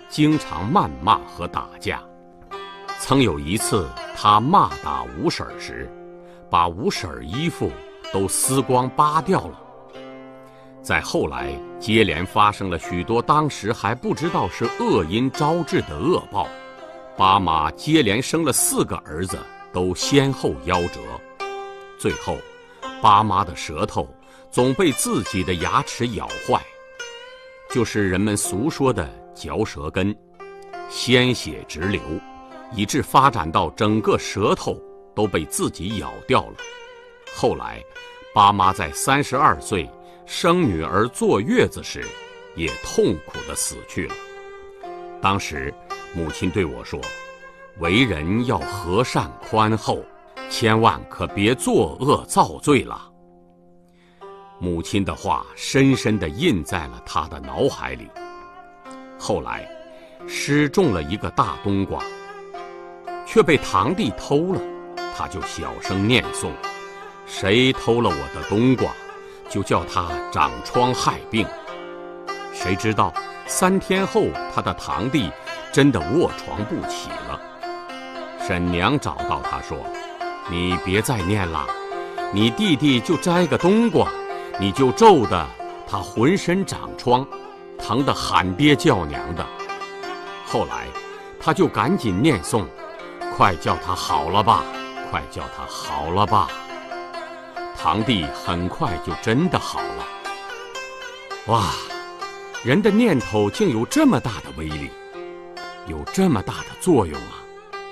经常谩骂和打架。曾有一次，他骂打吴婶时，把吴婶衣服都撕光扒掉了。再后来，接连发生了许多当时还不知道是恶因招致的恶报。巴妈接连生了4个儿子，都先后夭折。最后，巴妈的舌头总被自己的牙齿咬坏，就是人们俗说的嚼舌根，鲜血直流，以致发展到整个舌头都被自己咬掉了。后来，巴妈在32岁生女儿坐月子时，也痛苦地死去了。当时，母亲对我说：“为人要和善宽厚，千万可别作恶造罪了。”母亲的话深深地印在了他的脑海里。后来，失种了一个大冬瓜，却被堂弟偷了，他就小声念诵：“谁偷了我的冬瓜，就叫他长疮害病。”谁知道3天后，他的堂弟真的卧床不起了。婶娘找到他说：“你别再念了，你弟弟就摘个冬瓜，你就咒得他浑身长疮，疼得喊爹叫娘的。”后来他就赶紧念诵：“快叫他好了吧，快叫他好了吧。”堂弟很快就真的好了。哇，人的念头竟有这么大的威力，有这么大的作用啊！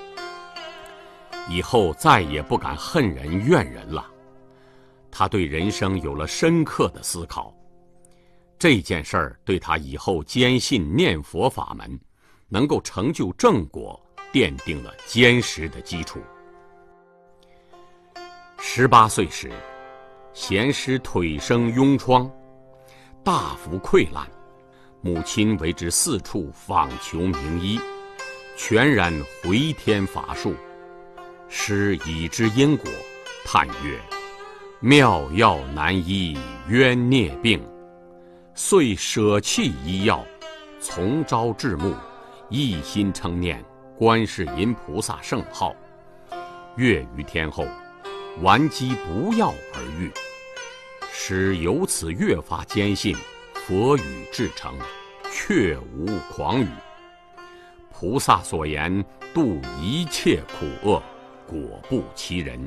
以后再也不敢恨人怨人了。他对人生有了深刻的思考，这件事儿对他以后坚信念佛法门能够成就正果奠定了坚实的基础。18岁时，贤师腿生痈疮，大幅溃烂，母亲为之四处访求名医，全然回天乏术。师已知因果，叹曰：“妙药难医冤孽病。”遂舍弃医药，从朝至暮，一心称念观世音菩萨圣号。月余天后，顽疾不药而愈。师由此越发坚信佛语至诚，确无诳语。菩萨所言度一切苦厄，果不其人。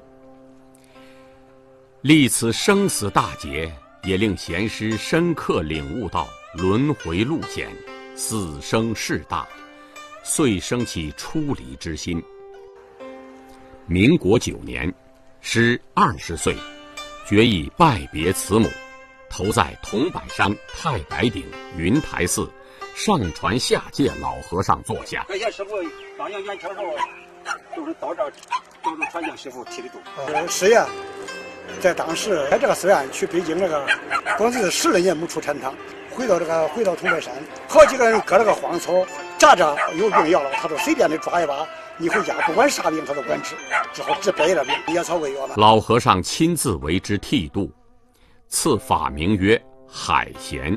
历此生死大劫，也令贤师深刻领悟到轮回路险，死生事大，遂生起出离之心。民国9年，师20岁，决意拜别慈母，投在桐柏山太白顶云台寺上传下界老和尚座下。 感谢师傅当年元朝时候，就是到这传教师傅提的度。 师爷在当时在这个寺院去北京光是10来年没出禅堂，回到桐柏山，好几个人割了个荒草，扎着有病要了，他都随便的抓一把，你回家不管啥病他都管治，只好治别的病，野草为药了。 老和尚亲自为之剃度，赐法名曰海贤。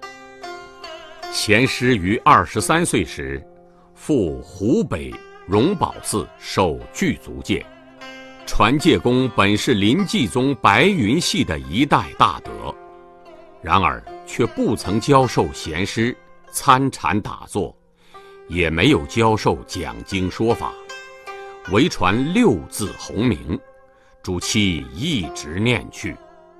贤师于23岁时，赴湖北荣宝寺受具足戒。传戒功本是临济宗白云系的一代大德，然而却不曾教授贤师参禅打坐，也没有教授讲经说法，唯传6字洪名，主其一直念去。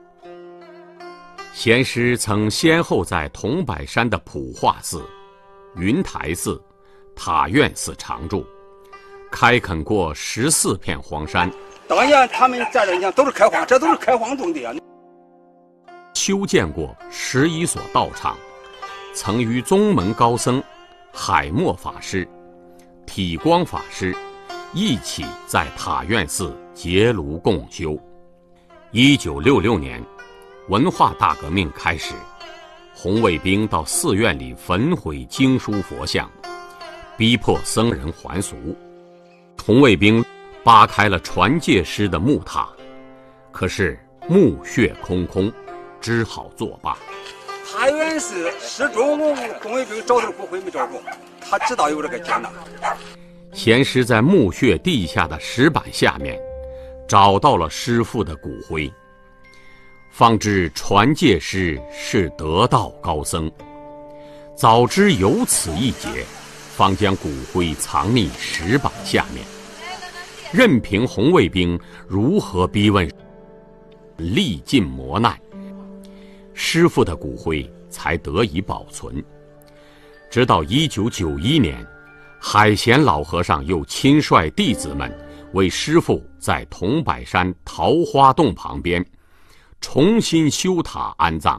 贤师曾先后在桐柏山的普化寺、云台寺、塔院寺常住，开垦过14片荒山。 当年他们在这都是开荒，这都是开荒种的啊。 修建过11所道场，曾与宗门高僧海默法师、体光法师一起在塔院寺结庐共修。1966年，文化大革命开始，红卫兵到寺院里焚毁经书佛像，逼迫僧人还俗。红卫兵扒开了传戒师的木塔，可是墓穴空空，只好作罢。 他原是失踪，工卫兵找到骨灰没找着，他知道有这个劫难。 贤师在墓穴地下的石板下面找到了师父的骨灰，方知传戒师是得道高僧，早知有此一劫，方将骨灰藏匿石板下面，任凭红卫兵如何逼问，历尽磨难，师父的骨灰才得以保存。直到1991年，海贤老和尚又亲率弟子们为师父在桐柏山桃花洞旁边重新修塔安葬。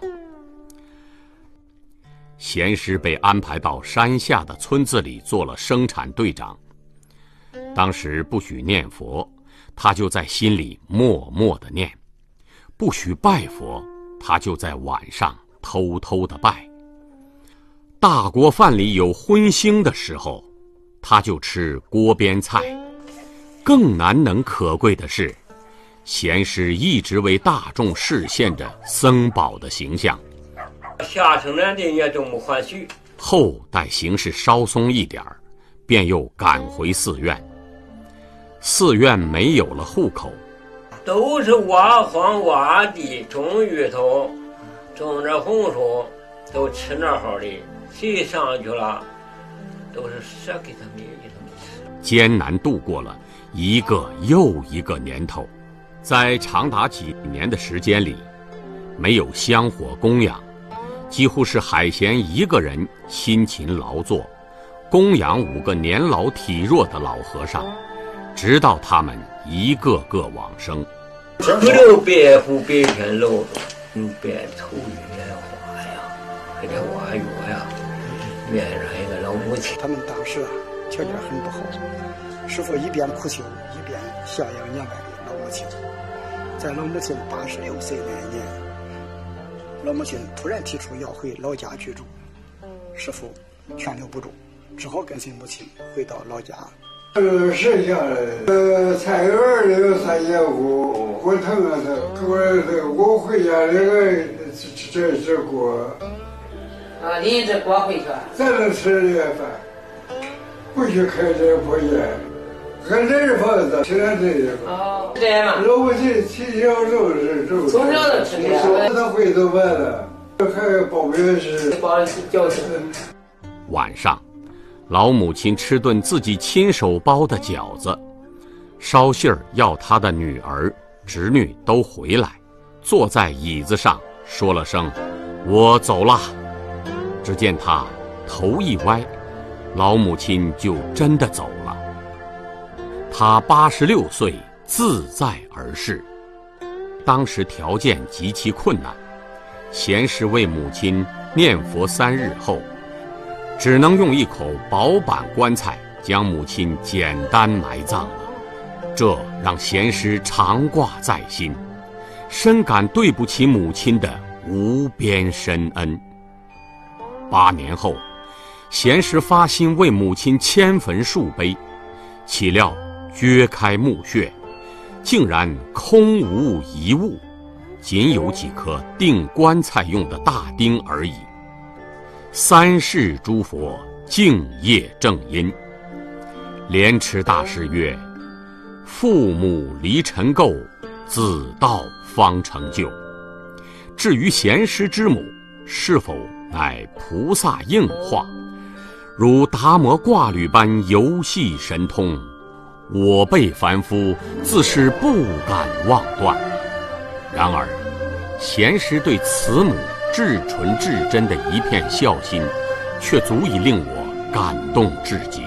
贤师被安排到山下的村子里做了生产队长。当时不许念佛，他就在心里默默地念；不许拜佛，他就在晚上偷偷地拜。大锅饭里有荤腥的时候，他就吃锅边菜。更难能可贵的是，贤师一直为大众示现着僧宝的形象。 下城南的也都没还许， 后待形势稍松一点儿，便又赶回寺院。寺院没有了户口， 都是挖荒挖地，种芋头，种着红薯，都吃那好的，谁上去了，都是舍给他们吃。 艰难度过了一个又一个年头，在长达几年的时间里，没有香火供养，几乎是海贤一个人辛勤劳作，供养5个年老体弱的老和尚，直到他们一个个往生。 不留白虎白天露着，白头月花呀，给这挖药呀，院上一个老母亲。 他们当时条件很不好，师父一边苦修，一边孝养年迈的老母亲。在老母亲86岁那年，老母亲突然提出要回老家居住，师父劝留不住，只好跟随母亲回到老家。 剩下的菜园里有3节骨，骨疼啊，我回家那个这锅啊，你这锅回去， 咱能吃这饭，不许开这破烟，俺这是房子，吃点这个。 哦，这样嘛。 老母亲亲小肉是肉， 从小就吃这个。 他回头完了，还包面是包饺子。 晚上，老母亲吃顿自己亲手包的饺子，捎信儿要她的女儿、侄女都回来，坐在椅子上说了声“我走了”。只见她头一歪，老母亲就真的走了。她86岁，自在而逝。当时条件极其困难，贤师为母亲念佛3日后，只能用一口薄板棺材将母亲简单埋葬了。这让贤师常挂在心，深感对不起母亲的无边深恩。8年后，贤师发心为母亲迁坟树碑，岂料掘开墓穴，竟然空无一物，仅有几颗钉棺材用的大钉而已。3世诸佛敬业正因。莲池大师曰：父母离尘垢，子道方成就。至于贤师之母是否乃菩萨应化，如达摩挂履般游戏神通，我辈凡夫自是不敢妄断。然而贤师对慈母至纯至真的一片孝心，却足以令我感动至极。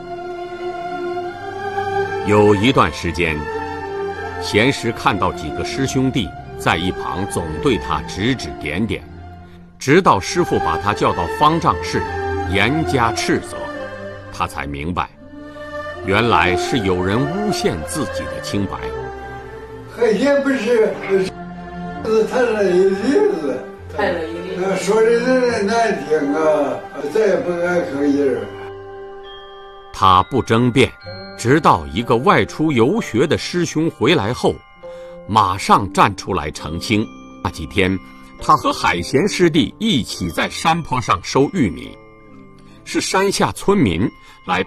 有一段时间，贤师看到几个师兄弟在一旁总对他指指点点，直到师父把他叫到方丈室严加斥责，他才明白，原来是有人诬陷自己的清白。 海贤不是谈了一例子，说的人难听啊，再也不敢吭音。 他不争辩，直到一个外出游学的师兄回来后，马上站出来澄清。那几天他和海贤师弟一起在山坡上收玉米，是山下村民来